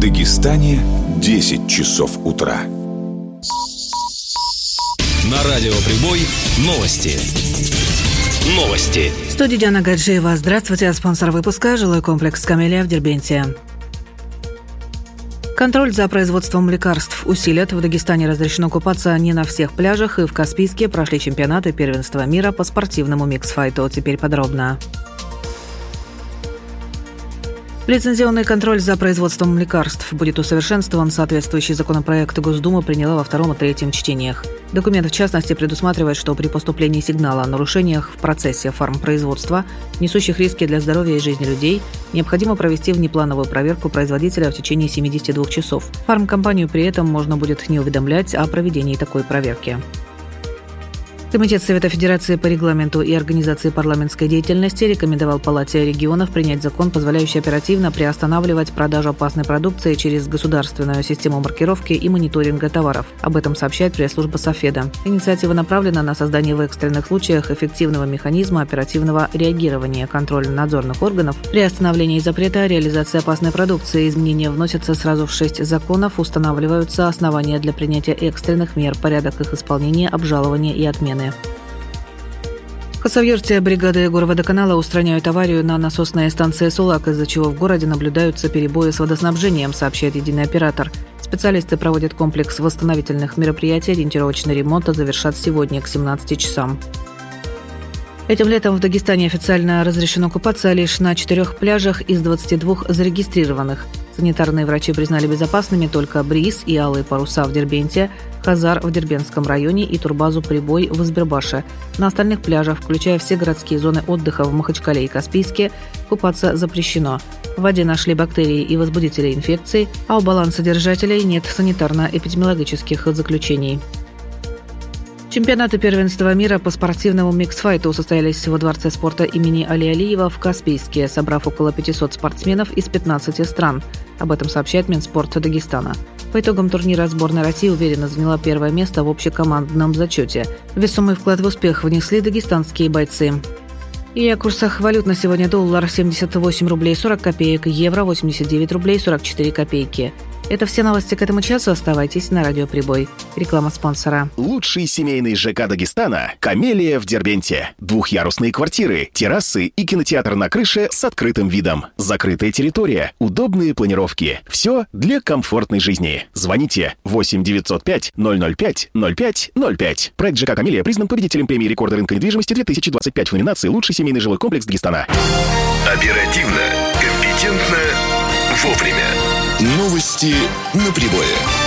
Дагестане 10 часов утра. На радио «Прибой» новости. В студии Диана Гаджиева. Здравствуйте. Спонсор выпуска – жилой комплекс «Камелия» в Дербенте. Контроль за производством лекарств усилят. В Дагестане разрешено купаться не на всех пляжах, и в Каспийске прошли чемпионаты первенства мира по спортивному микс-файту. Теперь подробно. Лицензионный контроль за производством лекарств будет усовершенствован. Соответствующий законопроект Госдума приняла во втором и третьем чтениях. Документ, в частности, предусматривает, что при поступлении сигнала о нарушениях в процессе фармпроизводства, несущих риски для здоровья и жизни людей, необходимо провести внеплановую проверку производителя в течение 72 часов. Фармкомпанию при этом можно будет не уведомлять о проведении такой проверки. Комитет Совета Федерации по регламенту и организации парламентской деятельности рекомендовал Палате регионов принять закон, позволяющий оперативно приостанавливать продажу опасной продукции через государственную систему маркировки и мониторинга товаров. Об этом сообщает пресс-служба Софеда. Инициатива направлена на создание в экстренных случаях эффективного механизма оперативного реагирования контрольно-надзорных органов при остановлении запрета реализации опасной продукции. Изменения вносятся сразу в 6 законов, устанавливаются основания для принятия экстренных мер, порядок их исполнения, обжалования и отмены. В Хасавюрте бригады Горводоканала устраняют аварию на насосной станции Сулак, из-за чего в городе наблюдаются перебои с водоснабжением, сообщает единый оператор. Специалисты проводят комплекс восстановительных мероприятий. Ориентировочный ремонт завершат сегодня к 17 часам. Этим летом в Дагестане официально разрешено купаться лишь на 4 пляжах из 22 зарегистрированных. Санитарные врачи признали безопасными только Бриз и Алые паруса в Дербенте, Хазар в Дербентском районе и турбазу Прибой в Избербаше. На остальных пляжах, включая все городские зоны отдыха в Махачкале и Каспийске, купаться запрещено. В воде нашли бактерии и возбудители инфекций, а у балансодержателей нет санитарно-эпидемиологических заключений. Чемпионаты первенства мира по спортивному микс-файту состоялись во Дворце спорта имени Али Алиева в Каспийске, собрав около 500 спортсменов из 15 стран. Об этом сообщает Минспорт Дагестана. По итогам турнира сборная России уверенно заняла первое место в общекомандном зачете. Весомый вклад в успех внесли дагестанские бойцы. И о курсах валют на сегодня: доллар 78 рублей 40 копеек, евро 89 рублей 44 копейки. Это все новости к этому часу. Оставайтесь на радио «Прибой». Реклама спонсора. Лучший семейный ЖК Дагестана – «Камелия» в Дербенте. Двухъярусные квартиры, террасы и кинотеатр на крыше с открытым видом. Закрытая территория, удобные планировки. Все для комфортной жизни. Звоните 8 905 005 05 05. Проект ЖК «Камелия» признан победителем премии рекорда рынка недвижимости 2025 в номинации «Лучший семейный жилой комплекс Дагестана». Оперативно, компетентно, вовремя. Новости на Прибое.